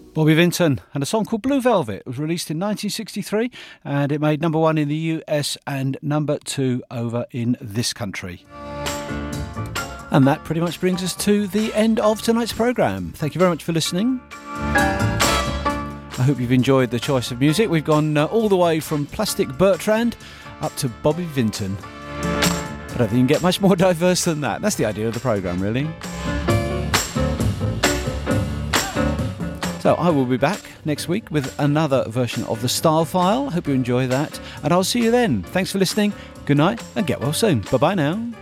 Bobby Vinton and a song called Blue Velvet. It was released in 1963 and it made number 1 in the US and number 2 over in this country. And that pretty much brings us to the end of tonight's programme. Thank you very much for listening. I hope you've enjoyed the choice of music. We've gone all the way from Plastic Bertrand up to Bobby Vinton. I don't think you can get much more diverse than that. That's the idea of the programme, really. So I will be back next week with another version of the Style File. Hope you enjoy that. And I'll see you then. Thanks for listening. Good night and get well soon. Bye-bye now.